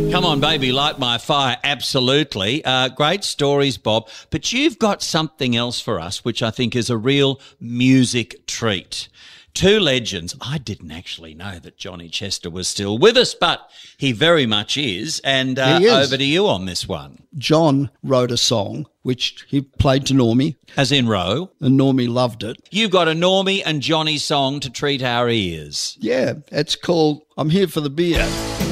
Come on, baby, light my fire. Absolutely. Great stories, Bob. But you've got something else for us, which I think is a real music treat. Two legends. I didn't actually know that Johnny Chester was still with us, but he very much is. And He is. Over to you on this one. John wrote a song which he played to Normie, As in Roe. and Normie loved it. You've got a Normie and Johnny song to treat our ears. Yeah, it's called I'm Here for the Beer.